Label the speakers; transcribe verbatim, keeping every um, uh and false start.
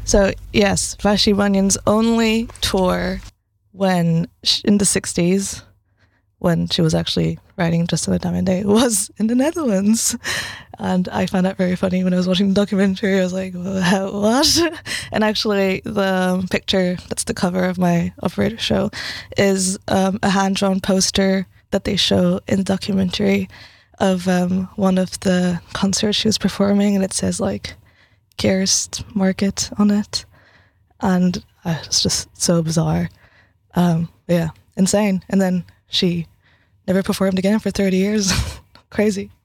Speaker 1: So yes, Vashi Bunyan's only tour when sh- in the sixties, when she was actually writing Just Another Diamond Day, was in the Netherlands. And I found that very funny when I was watching the documentary. I was like, what? And actually, the picture that's the cover of my operator show is um, a hand-drawn poster that they show in the documentary of um, one of the concerts she was performing, and it says like Kerst Market on it. And uh, it's just so bizarre. Um, yeah, insane. And then she never performed again for thirty years. Crazy.